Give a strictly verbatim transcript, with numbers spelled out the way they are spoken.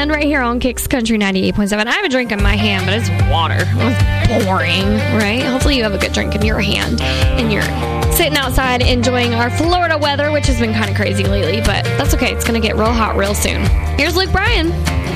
Hand right here on Kicks Country ninety-eight point seven. I have a drink in my hand, but it's water. It's boring, right? Hopefully you have a good drink in your hand and you're sitting outside enjoying our Florida weather, which has been kind of crazy lately, but that's okay. It's going to get real hot real soon. Here's Luke Bryan.